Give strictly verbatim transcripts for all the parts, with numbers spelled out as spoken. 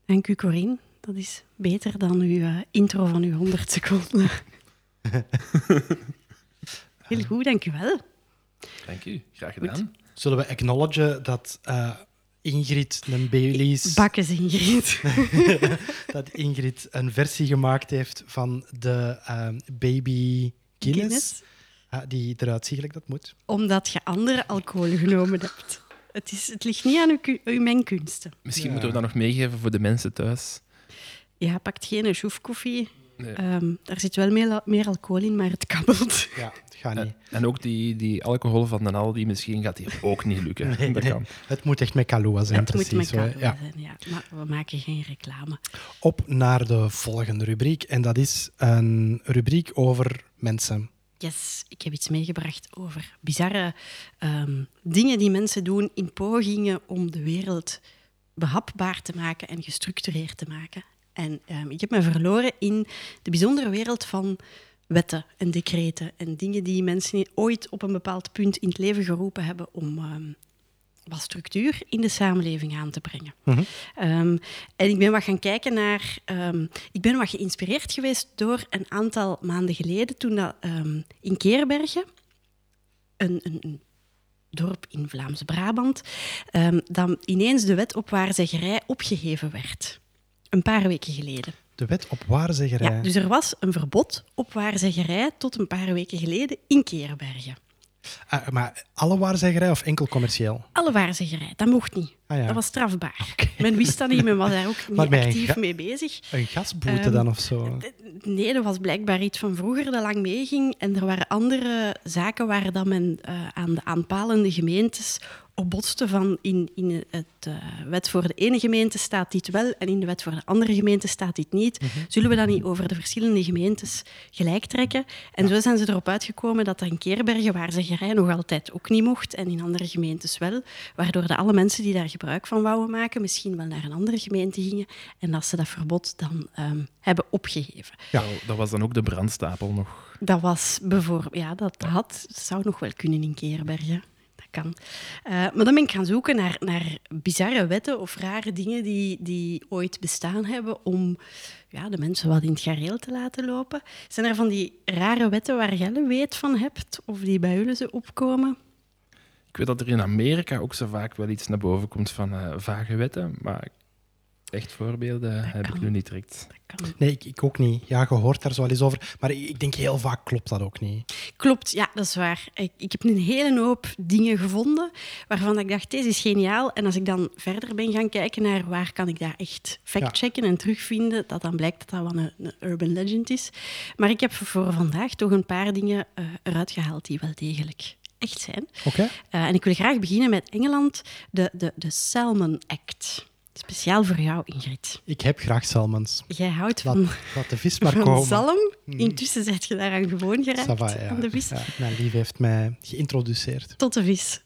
Dank u, Corinne. Dat is beter dan uw uh, intro van uw honderd seconden. Heel goed, dank u wel. Dank u, graag gedaan. Goed. Zullen we acknowledgen dat uh, Ingrid een Baileys... Bakkes Ingrid. dat Ingrid een versie gemaakt heeft van de uh, Baby Guinness, Guinness. Uh, die eruit ziet gelijk dat moet. Omdat je andere alcohol genomen hebt. Het, is, het ligt niet aan uw, uw mengkunsten. Misschien ja. moeten we dat nog meegeven voor de mensen thuis. Ja, pakt geen sjoefkoffie. Nee. Um, daar zit wel meer, meer alcohol in, maar het kabbelt. Ja, het gaat niet. En, en ook die, die alcohol van de Aldi, misschien gaat die ook niet lukken. Nee, dat nee. kan. Het moet echt met Kahlua zijn, het precies. Het moet met Kahlua ja. zijn, ja. Maar we maken geen reclame. Op naar de volgende rubriek. En dat is een rubriek over mensen. Yes, ik heb iets meegebracht over bizarre um, dingen die mensen doen in pogingen om de wereld behapbaar te maken en gestructureerd te maken. En um, ik heb me verloren in de bijzondere wereld van wetten en decreten en dingen die mensen ooit op een bepaald punt in het leven geroepen hebben om um, wat structuur in de samenleving aan te brengen. Mm-hmm. Um, en ik ben wat gaan kijken naar... Um, ik ben wat geïnspireerd geweest door een aantal maanden geleden, toen dat um, in Keerbergen, een, een, een dorp in Vlaams-Brabant, um, dan ineens de wet op waarzeggerij opgeheven werd. Een paar weken geleden. De wet op waarzeggerij? Ja, dus er was een verbod op waarzeggerij tot een paar weken geleden in Keerbergen. Ah, maar alle waarzeggerij of enkel commercieel? Alle waarzeggerij, dat mocht niet. Ah, ja. Dat was strafbaar. Okay. Men wist dat niet, men was daar ook niet actief ga- mee bezig. Een gasboete um, dan of zo? Nee, dat was blijkbaar iets van vroeger dat lang meeging. En er waren andere zaken waar dat men uh, aan de aanpalende gemeentes op botste van in, in het uh, wet voor de ene gemeente staat dit wel en in de wet voor de andere gemeente staat dit niet. Mm-hmm. Zullen we dat niet over de verschillende gemeentes gelijk trekken? En ja. Zo zijn ze erop uitgekomen dat dat in Keerbergen waarzeggerij nog altijd ook niet mocht en in andere gemeentes wel, waardoor de alle mensen die daar gebruik van wouden maken misschien wel naar een andere gemeente gingen en dat ze dat verbod dan um, hebben opgeheven. Ja, dat was dan ook de brandstapel nog. Dat was bijvoorbeeld, ja, dat had, zou nog wel kunnen in Keerbergen. Kan. Uh, maar dan ben ik gaan zoeken naar, naar bizarre wetten of rare dingen die, die ooit bestaan hebben om ja, de mensen wat in het gareel te laten lopen. Zijn er van die rare wetten waar jij weet van hebt of die bij jullie zo opkomen? Ik weet dat er in Amerika ook zo vaak wel iets naar boven komt van uh, vage wetten, maar echt voorbeelden dat heb kan. ik nu niet direct. Nee, ik, ik ook niet. Ja, je hoort daar zo wel eens over. Maar ik, ik denk heel vaak klopt dat ook niet. Klopt, ja, dat is waar. Ik, ik heb een hele hoop dingen gevonden waarvan ik dacht, deze is geniaal. En als ik dan verder ben gaan kijken naar waar kan ik daar echt factchecken ja. en terugvinden, dat dan blijkt dat dat wel een, een urban legend is. Maar ik heb voor vandaag toch een paar dingen uh, eruit gehaald die wel degelijk echt zijn. Okay. Uh, en ik wil graag beginnen met Engeland, de, de, de Salmon Act. Speciaal voor jou, Ingrid. Ik heb graag salmons. Jij houdt laat, van, laat de vis maar van komen. zalm. Intussen zet je daaraan gewoon geraakt, va, ja. aan de vis. Ja, mijn lief heeft mij geïntroduceerd. Tot de vis.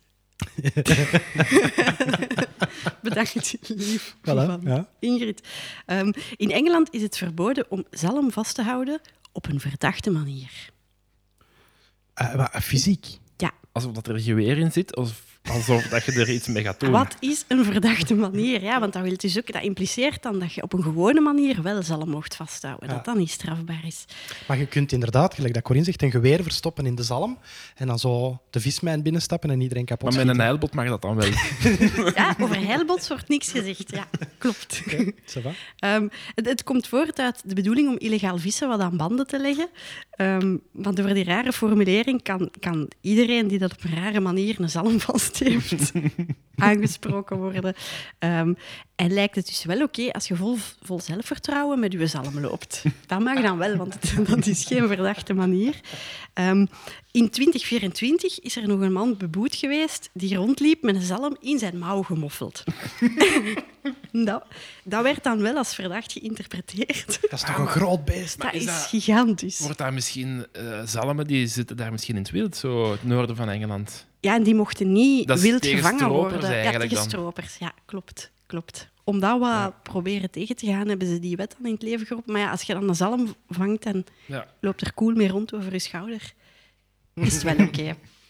Bedankt, lief. Voilà, ja. Ingrid. Um, in Engeland is het verboden om zalm vast te houden op een verdachte manier. Uh, maar fysiek? Ja. Alsof dat er geweer in zit, of alsof dat je er iets mee gaat doen. Wat is een verdachte manier? Ja, want dat, wil dus ook, dat impliceert dan dat je op een gewone manier wel zalm mocht vasthouden. Ja. Dat dan niet strafbaar is. Maar je kunt inderdaad, gelijk dat Corinne zegt, een geweer verstoppen in de zalm en dan zo de vismijn binnenstappen en iedereen kapot Maar met schieten. een heilbot mag dat dan wel. Ja, over heilbots wordt niks gezegd. Ja, klopt. Okay, um, het, het komt voort uit de bedoeling om illegaal vissen wat aan banden te leggen. Um, want door die rare formulering kan, kan iedereen die dat op een rare manier een zalm vast heeft aangesproken worden. Um, en lijkt het dus wel oké okay als je vol, vol zelfvertrouwen met je zalm loopt. Dat mag dan wel, want het, dat is geen verdachte manier. Um, in twintig vierentwintig is er nog een man beboet geweest die rondliep met een zalm in zijn mouw gemoffeld. dat, dat werd dan wel als verdacht geïnterpreteerd. Dat is toch een groot beest? Dat is, is gigantisch. Wordt daar misschien uh, zalmen, die zitten daar misschien in het wild, zo het noorden van Engeland? Ja, en die mochten niet dat wild gevangen worden. Ja, tegen dan. stropers. Ja, klopt. klopt. Om dat wat ja. proberen tegen te gaan, hebben ze die wet dan in het leven geroepen. Maar ja, als je dan een zalm vangt en ja. loopt er cool mee rond over je schouder, is het wel oké. Okay.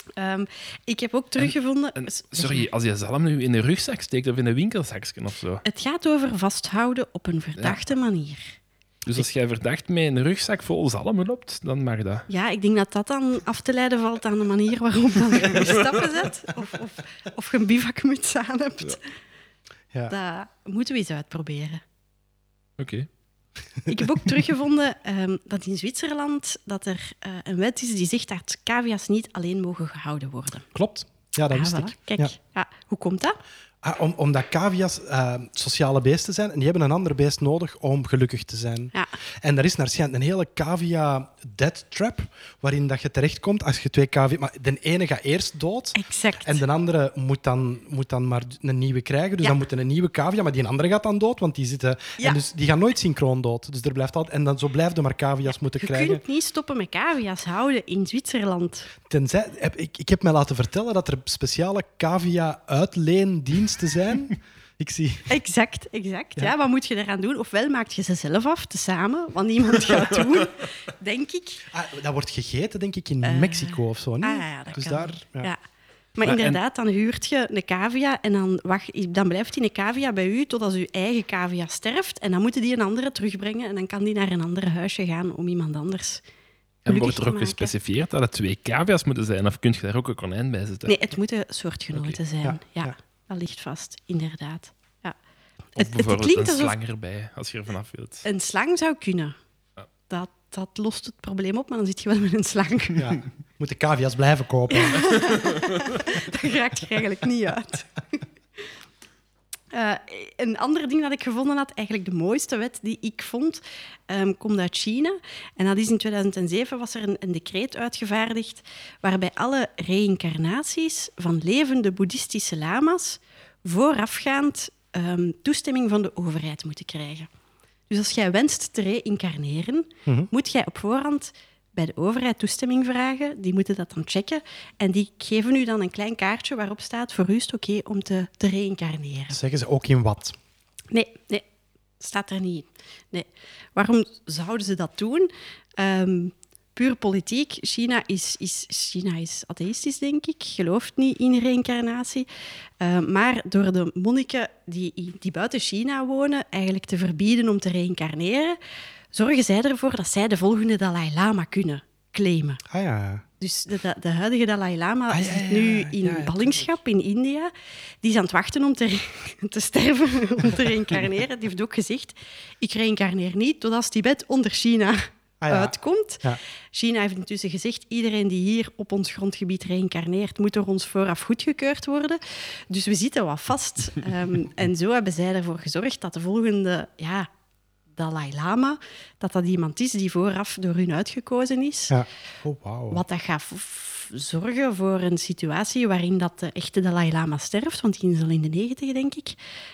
Um, ik heb ook teruggevonden... En, sorry, als je zalm nu in een rugzak steekt of in een winkelzakje of zo. Het gaat over vasthouden op een verdachte ja. manier. Dus als jij verdacht met een rugzak vol zalm loopt, dan mag dat. Ja, ik denk dat dat dan af te leiden valt aan de manier waarop dan je stappen zet. Of, of, of je een bivakmuts aan hebt. Ja. Ja. Dat moeten we eens uitproberen. Oké. Okay. Ik heb ook teruggevonden um, dat in Zwitserland dat er uh, een wet is die zegt dat cavia's niet alleen mogen gehouden worden. Klopt. Ja, dat wist ah, ik. Voilà. Kijk, ja. Ja, hoe komt dat? Ah, om, omdat cavia's uh, sociale beesten zijn en die hebben een ander beest nodig om gelukkig te zijn. Ja. En er is naar schijnt een hele cavia death trap waarin dat je terechtkomt als je twee cavia... Maar de ene gaat eerst dood exact. En de andere moet dan, moet dan maar een nieuwe krijgen. Dus ja. dan moet een nieuwe cavia, maar die andere gaat dan dood, want die zitten... Ja. En dus die gaan nooit synchroon dood. Dus er blijft altijd... En dan zo blijf je maar cavia's ja, moeten je krijgen. Je kunt niet stoppen met cavia's houden in Zwitserland. Tenzij... Ik, ik heb mij laten vertellen dat er speciale cavia-uitleendiensten zijn... Ik zie. Exact, exact. Ja. Ja, wat moet je eraan doen? Ofwel maak je ze zelf af, tezamen, wat niemand gaat doen, denk ik. Ah, dat wordt gegeten, denk ik, in uh, Mexico of zo. Nee? Ah, ja, dat dus kan. daar, ja. Ja. Maar, maar inderdaad, dan huurt je een cavia en dan, wacht, dan blijft die een cavia bij u totdat je eigen cavia sterft. En dan moeten die een andere terugbrengen en dan kan die naar een ander huisje gaan om iemand anders En wordt er ook gespecificeerd dat het twee cavia's moeten zijn? Of kun je daar ook een konijn bij zetten? Nee, het moeten soortgenoten okay. zijn. Ja, ja. ja. Dat ligt vast, inderdaad. Ja. Of het, bijvoorbeeld het een alsof... slang erbij, als je er vanaf wilt. Een slang zou kunnen. Ja. Dat, dat lost het probleem op, maar dan zit je wel met een slang. Ja. Moet de cavia's blijven kopen. Daar raakt je eigenlijk niet uit. Uh, een ander ding dat ik gevonden had, eigenlijk de mooiste wet die ik vond, um, komt uit China. En dat is in tweeduizend zeven was er een, een decreet uitgevaardigd waarbij alle reïncarnaties van levende boeddhistische lama's voorafgaand um, toestemming van de overheid moeten krijgen. Dus als jij wenst te reïncarneren, mm-hmm. moet jij op voorhand bij de overheid toestemming vragen. Die moeten dat dan checken. En die geven u dan een klein kaartje waarop staat voor u is het oké okay om te, te reïncarneren. Zeggen ze ook in wat? Nee, nee, staat er niet in. Nee. Waarom zouden ze dat doen? Um, puur politiek. China is, is, China is atheïstisch, denk ik. Gelooft niet in reïncarnatie. Uh, maar door de monniken die, die buiten China wonen eigenlijk te verbieden om te reïncarneren, zorgen zij ervoor dat zij de volgende Dalai Lama kunnen claimen. Ah, ja. Dus de, de, de huidige Dalai Lama ah, ja, ja, zit nu in ja, ja, ballingschap in India. Die is aan het wachten om te, te sterven, om te reïncarneren. Die heeft ook gezegd, ik reïncarneer niet totdat Tibet onder China ah, ja. uitkomt. Ja. China heeft intussen gezegd, iedereen die hier op ons grondgebied reïncarneert, moet door ons vooraf goedgekeurd worden. Dus we zitten wat vast. Um, en zo hebben zij ervoor gezorgd dat de volgende... Ja, Dalai Lama, dat dat iemand is die vooraf door hun uitgekozen is. Ja. Oh, wow. Wat dat gaat f- zorgen voor een situatie waarin dat de echte Dalai Lama sterft, want die is al in de negentig, denk ik.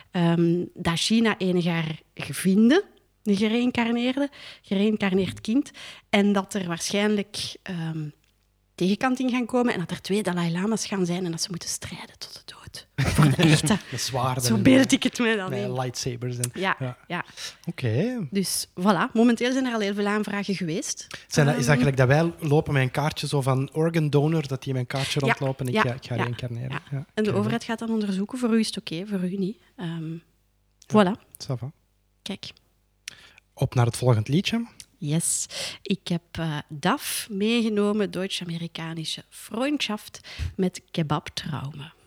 Um, dat China enig jaar vinden, een gereïncarneerde, gereïncarneerd kind, en dat er waarschijnlijk um, tegenkanting gaan komen en dat er twee Dalai Lama's gaan zijn en dat ze moeten strijden tot de dood. Voor de echte. Met zwaarden. Zo beeld ik het me dan met in. lightsabers. En, ja, ja. ja. Oké. Okay. Dus voilà, momenteel zijn er al heel veel aanvragen geweest. Zijn dat, is dat gelijk dat wij lopen met een kaartje zo van organ donor, dat die met een kaartje ja, rondlopen en ik, ja, ik ga ja, reïncarneren? Ja. Ja, en de okay. overheid gaat dan onderzoeken, voor u is het oké, okay, voor u niet. Um, voilà. Ja, ça va. Kijk. Op naar het volgende liedje. Yes. Ik heb uh, D A F meegenomen, Deutsch-Amerikanische Freundschaft, met Kebab Traume.